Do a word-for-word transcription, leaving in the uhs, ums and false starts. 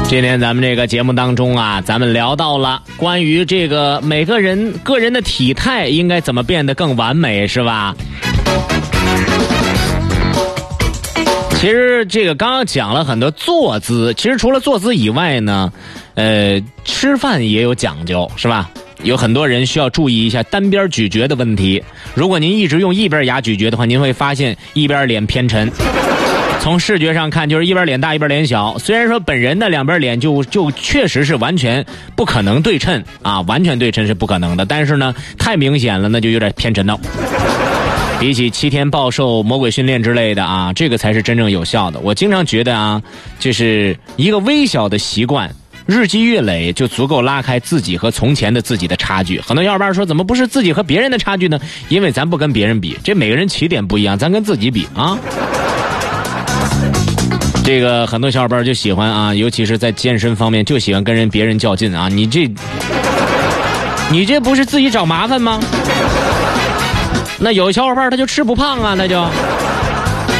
今天咱们这个节目当中啊，咱们聊到了关于这个每个人个人的体态应该怎么变得更完美，是吧？其实这个刚刚讲了很多坐姿，其实除了坐姿以外呢，呃，吃饭也有讲究，是吧？有很多人需要注意一下单边咀嚼的问题。如果您一直用一边牙咀嚼的话，您会发现一边脸偏沉。从视觉上看，就是一边脸大一边脸小。虽然说本人的两边脸就就确实是完全不可能对称啊，完全对称是不可能的。但是呢，太明显了，那就有点偏沉到。比起七天暴瘦、魔鬼训练之类的啊，这个才是真正有效的。我经常觉得啊，就是一个微小的习惯，日积月累就足够拉开自己和从前的自己的差距。很多小伙伴说，怎么不是自己和别人的差距呢？因为咱不跟别人比，这每个人起点不一样，咱跟自己比啊。这个很多小伙伴就喜欢啊，尤其是在健身方面就喜欢跟人别人较劲啊。你这你这不是自己找麻烦吗？那有小伙伴他就吃不胖啊，那就